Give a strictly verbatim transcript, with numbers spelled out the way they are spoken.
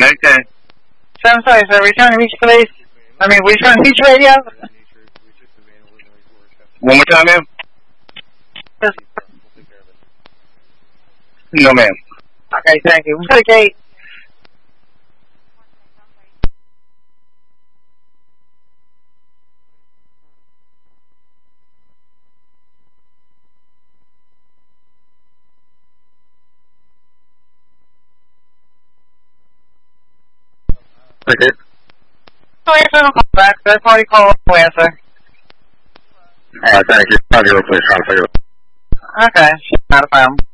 Okay. So I'm sorry, sir. Return to Beach Police. I mean, return to Beach Radio. One more time, ma'am? Yes. No, ma'am. Okay, thank you. Okay. Okay. Oh, yes, I don't call back. Third party call will answer. Alright, thank you. Five zero, please. Trying to figure it out. Okay, not a problem.